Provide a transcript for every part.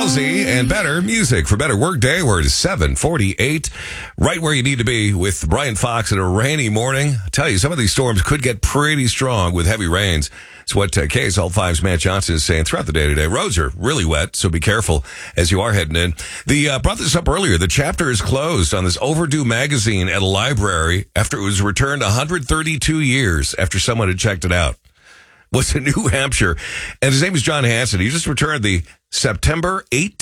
Halsey and Better Music for Better Workday. We're at 7:48, right where you need to be with Brian Fox at a rainy morning. I tell you, some of these storms could get pretty strong with heavy rains. It's what KSL 5's Matt Johnson is saying throughout the day today. Roads are really wet, so be careful as you are heading in. Brought this up earlier. The chapter is closed on this overdue magazine at a library after it was returned 132 years after someone had checked it out. Was in New Hampshire, and his name is John Hanson. He just returned the September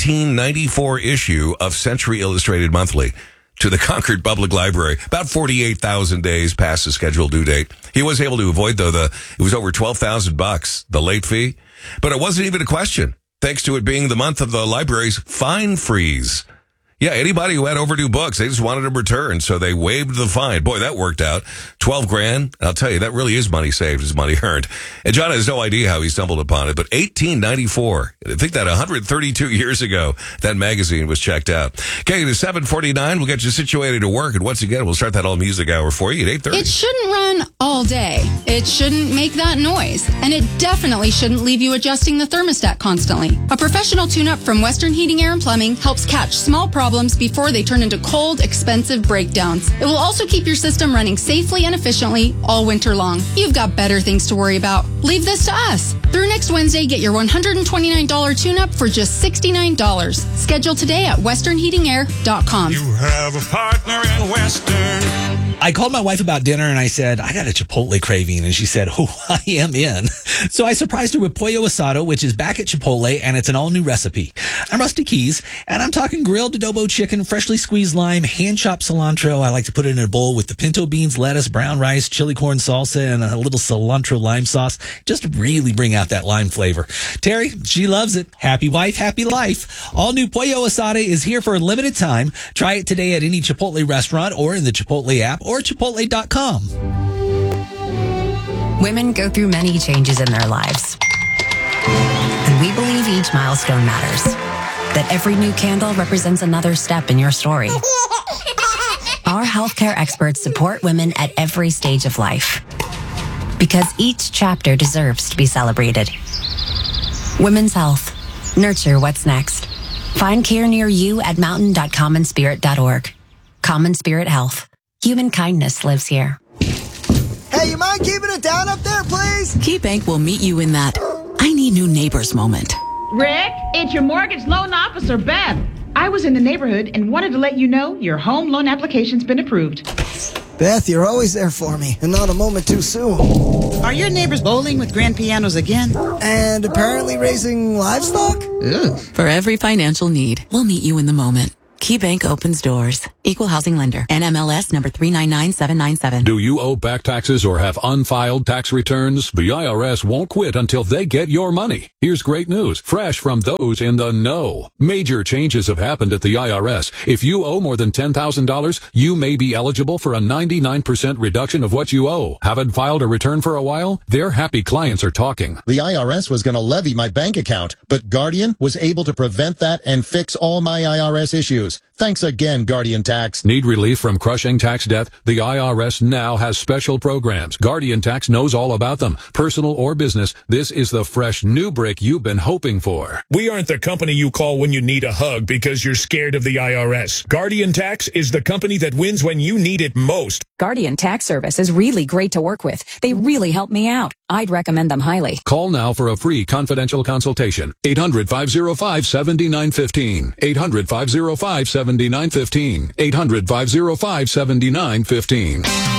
1894 issue of Century Illustrated Monthly to the Concord Public Library, about 48,000 days past the scheduled due date. He was able to avoid, though, it was over $12,000, the late fee, but it wasn't even a question, thanks to it being the month of the library's fine freeze. Yeah, anybody who had overdue books, they just wanted them returned, so they waived the fine. Boy, that worked out. $12,000. I'll tell you, that really is money saved, is money earned. And John has no idea how he stumbled upon it, but 1894. I think that 132 years ago, that magazine was checked out. Okay, it is 7:49. We'll get you situated to work, and once again, we'll start that all music hour for you at 8:30. It shouldn't run all day. It shouldn't make that noise. And it definitely shouldn't leave you adjusting the thermostat constantly. A professional tune-up from Western Heating, Air, and Plumbing helps catch small problems before they turn into cold, expensive breakdowns. It will also keep your system running safely and efficiently all winter long. You've got better things to worry about. Leave this to us. Through next Wednesday, get your $129 tune-up for just $69. Schedule today at westernheatingair.com. You have a partner in Western. I called my wife about dinner and I said, I got a Chipotle craving. And she said, oh, I am in. So I surprised her with Pollo Asado, which is back at Chipotle, and it's an all-new recipe. I'm Rusty Keys, and I'm talking grilled adobo chicken, freshly squeezed lime, hand-chopped cilantro. I like to put it in a bowl with the pinto beans, lettuce, brown rice, chili corn salsa, and a little cilantro lime sauce. Just to really bring out that lime flavor. Terry, she loves it. Happy wife, happy life. All new Pollo Asado is here for a limited time. Try it today at any Chipotle restaurant or in the Chipotle app or Chipotle.com. Women go through many changes in their lives. And we believe each milestone matters. That every new candle represents another step in your story. Our healthcare experts support women at every stage of life. Because each chapter deserves to be celebrated. Women's health. Nurture what's next. Find care near you at mountain.commonspirit.org. Common Spirit Health. Human kindness lives here. Hey, you mind keeping it down up there, please? KeyBank will meet you in that I need new neighbors moment. Rick, it's your mortgage loan officer, Beth. I was in the neighborhood and wanted to let you know your home loan application's been approved. Beth, you're always there for me, and not a moment too soon. Are your neighbors bowling with grand pianos again? And apparently raising livestock? Ugh. For every financial need, we'll meet you in the moment. KeyBank opens doors. Equal housing lender. NMLS number 399797. Do you owe back taxes or have unfiled tax returns? The IRS won't quit until they get your money. Here's great news, fresh from those in the know. Major changes have happened at the IRS. If you owe more than $10,000, you may be eligible for a 99% reduction of what you owe. Haven't filed a return for a while? Their happy clients are talking. The IRS was going to levy my bank account, but Guardian was able to prevent that and fix all my IRS issues. Thanks again, Guardian Tax. Need relief from crushing tax debt? The IRS now has special programs. Guardian Tax knows all about them. Personal or business, this is the fresh new brick you've been hoping for. We aren't the company you call when you need a hug because you're scared of the IRS. Guardian Tax is the company that wins when you need it most. Guardian Tax Service is really great to work with. They really help me out. I'd recommend them highly. Call now for a free confidential consultation. 800-505-7915. 800-505-7915. 800-505-7915.